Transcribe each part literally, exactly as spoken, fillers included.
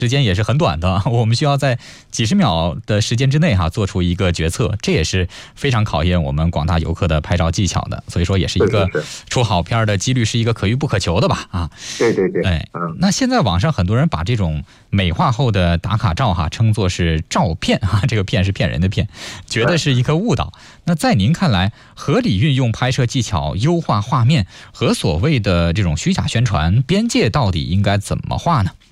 时间也是很短的，我们需要在几十秒的时间之内哈做出一个决策，这也是非常考验我们广大游客的拍照技巧的。所以说，也是一个出好片的几率是一个可遇不可求的吧？啊， 对对对， 哎，那现在网上很多人把这种美化后的打卡照哈称作是照骗啊，这个骗是骗人的骗，觉得是一个误导。那在您看来，合理运用拍摄技巧优化画面和所谓的这种虚假宣传边界到底应该怎么画呢？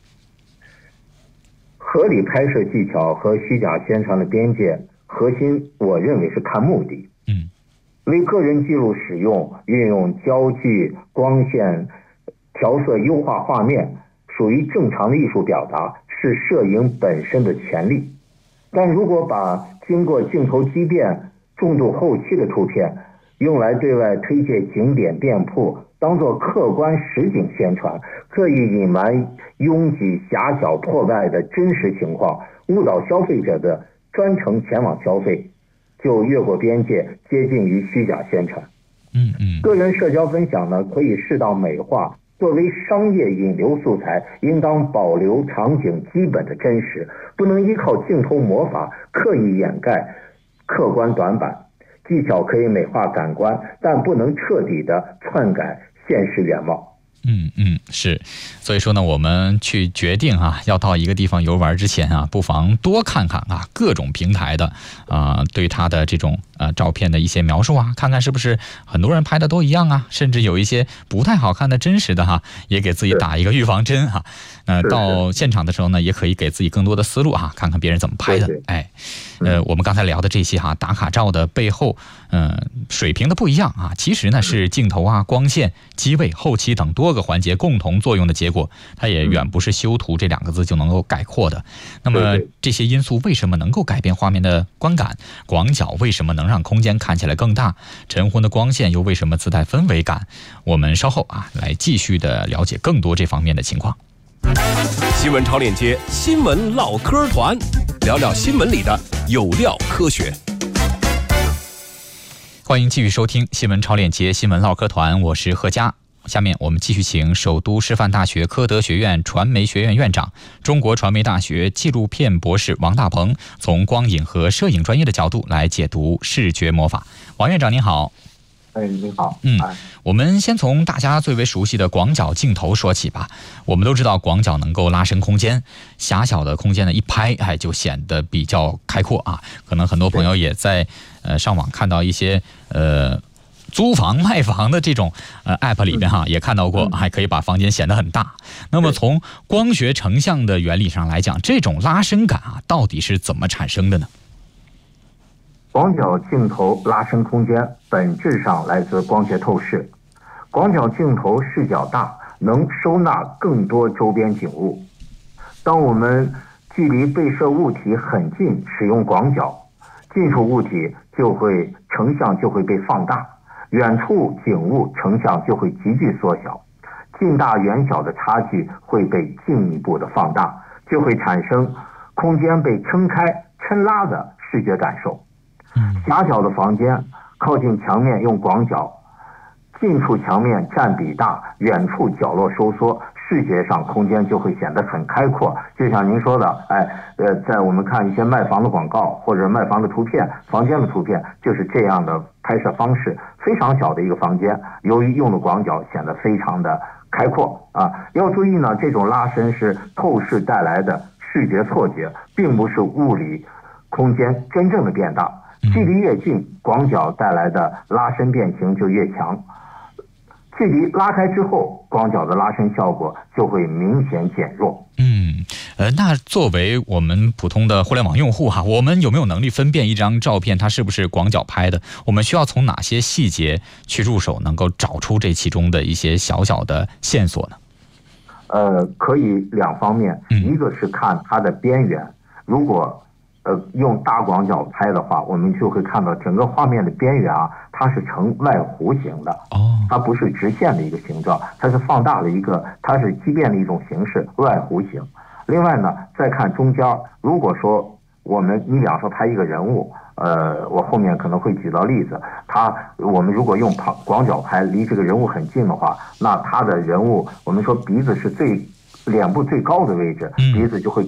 合理拍摄技巧和虚假宣传的边界，核心我认为是看目的。 嗯， 为个人记录使用，运用焦距、光线、调色优化画面，属于正常的艺术表达，是摄影本身的权利。但如果把经过镜头畸变、重度后期的图片用来对外推介景点店铺，当作客观实景宣传，刻意隐瞒拥挤狭小破败的真实情况，误导消费者的专程前往消费，就越过边界，接近于虚假宣传。 嗯嗯， 个人社交分享呢，可以适当美化，作为商业引流素材，应当保留场景基本的真实，不能依靠镜头魔法刻意掩盖客观短板。技巧可以美化感官，但不能彻底的篡改现实原貌。 嗯嗯，是，所以说呢，我们去决定啊，要到一个地方游玩之前啊，不妨多看看啊各种平台的啊、呃、对它的这种呃照片的一些描述啊，看看是不是很多人拍的都一样啊，甚至有一些不太好看的真实的哈，也给自己打一个预防针哈。呃，到现场的时候呢，也可以给自己更多的思路哈，看看别人怎么拍的。哎，呃，我们刚才聊的这些哈，打卡照的背后，嗯、呃，水平的不一样啊，其实呢是镜头啊、光线、机位、后期等多个环节共同作用的结果，它也远不是修图这两个字就能够概括的。那么这些因素为什么能够改变画面的观感？广角为什么能让空间看起来更大？晨昏的光线又为什么自带氛围感？我们稍后啊来继续的了解更多这方面的情况。 新闻超链接，新闻唠嗑团，聊聊新闻里的有料科学。 欢迎继续收听新闻超链接新闻唠嗑团，我是贺佳。下面我们继续请首都师范大学科德学院传媒学院院长、中国传媒大学纪录片博士王大鹏，从光影和摄影专业的角度来解读视觉魔法。王院长您好。 哎，你好。 嗯，我们先从大家最为熟悉的广角镜头说起吧。我们都知道广角能够拉伸空间，狭小的空间呢一拍，哎，就显得比较开阔啊。可能很多朋友也在呃上网看到一些呃租房卖房的这种呃 app 里边哈，也看到过，还可以把房间显得很大。那么从光学成像的原理上来讲，这种拉伸感啊，到底是怎么产生的呢？ 广角镜头拉伸空间本质上来自光学透视。广角镜头视角大，能收纳更多周边景物。当我们距离被摄物体很近，使用广角，近处物体就会成像就会被放大，远处景物成像就会急剧缩小，近大远小的差距会被进一步的放大，就会产生空间被撑开、抻拉的视觉感受。狭小的房间靠近墙面用广角，近处墙面占比大，远处角落收缩，视觉上空间就会显得很开阔。就像您说的，哎，呃，在我们看一些卖房的广告或者卖房的图片，房间的图片就是这样的拍摄方式，非常小的一个房间，由于用了广角，显得非常的开阔啊。要注意呢，这种拉伸是透视带来的视觉错觉，并不是物理空间真正的变大。距离越近，广角带来的拉伸变形就越强。距离拉开之后，广角的拉伸效果就会明显减弱。 嗯，呃，那作为我们普通的互联网用户哈，我们有没有能力分辨一张照片它是不是广角拍的？我们需要从哪些细节去入手，能够找出这其中的一些小小的线索呢？ 呃，可以两方面，一个是看它的边缘，如果呃，用大广角拍的话，我们就会看到整个画面的边缘啊，它是呈外弧形的， 哦， 它不是直线的一个形状，它是放大的一个，它是畸变的一种形式，外弧形。另外呢，再看中间，如果说我们，你比方说拍一个人物，呃，我后面可能会举到例子，他我们如果用广角拍，离这个人物很近的话，那他的人物，我们说鼻子是最脸部最高的位置，鼻子就会